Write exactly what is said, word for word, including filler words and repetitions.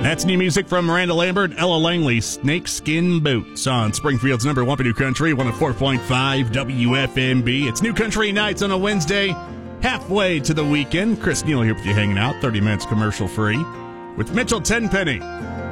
That's new music from Miranda Lambert and Ella Langley, Snakeskin Boots, on Springfield's number one for New Country, one oh four point five W F M B. It's New Country Nights on a Wednesday, halfway to the weekend. Chris Neal here with you hanging out, thirty minutes commercial free, with Mitchell Tenpenny.